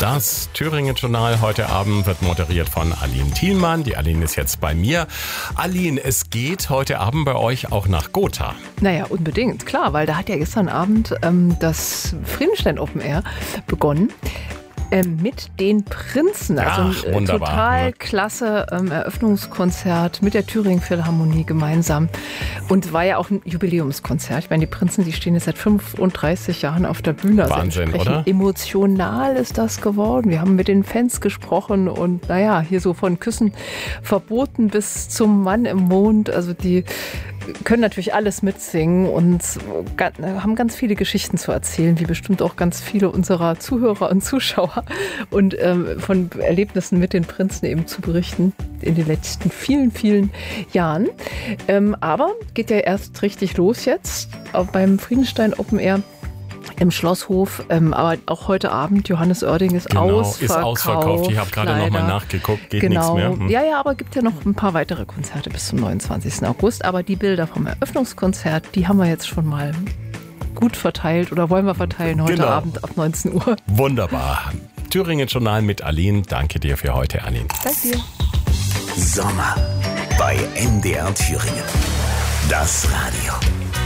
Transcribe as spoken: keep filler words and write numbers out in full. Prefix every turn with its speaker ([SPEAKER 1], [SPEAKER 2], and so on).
[SPEAKER 1] Das Thüringen-Journal heute Abend wird moderiert von Aline Thielmann. Die Aline ist jetzt bei mir. Aline, es geht heute Abend bei euch auch nach Gotha.
[SPEAKER 2] Naja, unbedingt, klar, weil da hat ja gestern Abend ähm, das Friedenstein Open Air begonnen. Ähm, mit den Prinzen, also ein
[SPEAKER 1] Ach,
[SPEAKER 2] äh,
[SPEAKER 1] wunderbar,
[SPEAKER 2] total
[SPEAKER 1] ja.
[SPEAKER 2] klasse ähm, Eröffnungskonzert mit der Thüringen Philharmonie gemeinsam und war ja auch ein Jubiläumskonzert. Ich meine, die Prinzen, die stehen jetzt seit fünfunddreißig Jahren auf der Bühne. Also
[SPEAKER 1] Wahnsinn, oder?
[SPEAKER 2] Emotional ist das geworden. Wir haben mit den Fans gesprochen und naja, hier so von Küssen verboten bis zum Mann im Mond. Also die können natürlich alles mitsingen und haben ganz viele Geschichten zu erzählen, wie bestimmt auch ganz viele unserer Zuhörer und Zuschauer und ähm, von Erlebnissen mit den Prinzen eben zu berichten in den letzten vielen, vielen Jahren. Ähm, aber geht ja erst richtig los jetzt auch beim Friedenstein Open Air im Schlosshof, ähm, aber auch heute Abend, Johannes Oerding ist
[SPEAKER 1] Genau,
[SPEAKER 2] ausverkauft.
[SPEAKER 1] ist ausverkauft. Ich habe gerade nochmal nachgeguckt, geht
[SPEAKER 2] genau.
[SPEAKER 1] nichts mehr. Hm.
[SPEAKER 2] Ja, ja, aber gibt ja noch ein paar weitere Konzerte bis zum neunundzwanzigsten August. Aber die Bilder vom Eröffnungskonzert, die haben wir jetzt schon mal gut verteilt oder wollen wir verteilen heute
[SPEAKER 1] Genau.
[SPEAKER 2] Abend ab neunzehn Uhr.
[SPEAKER 1] Wunderbar. Thüringen-Journal mit Aline. Danke dir für heute, Aline.
[SPEAKER 2] Danke dir.
[SPEAKER 3] Sommer bei M D R Thüringen. Das Radio.